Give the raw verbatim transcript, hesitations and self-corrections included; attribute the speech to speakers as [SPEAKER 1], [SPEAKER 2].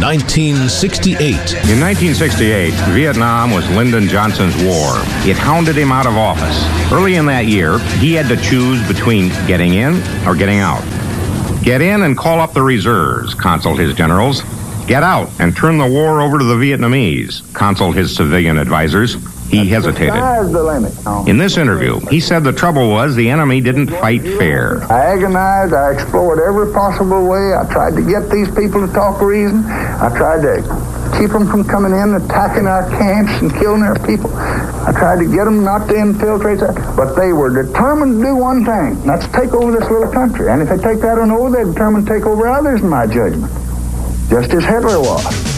[SPEAKER 1] nineteen sixty-eight.
[SPEAKER 2] In nineteen sixty-eight, Vietnam was Lyndon Johnson's war. It hounded him out of office. Early in that year, he had to choose between getting in or getting out. Get in and call up the reserves, consulted his generals. Get out and turn the war over to the Vietnamese, consulted his civilian advisors. He hesitated. In this interview, he said the trouble was the enemy didn't fight fair.
[SPEAKER 3] I agonized. I explored every possible way. I tried to get these people to talk reason. I tried to keep them from coming in, attacking our camps and killing our people. I tried to get them not to infiltrate, but they were determined to do one thing, and that's take over this little country. And if they take that on over, they're determined to take over others, in my judgment, just as Hitler was.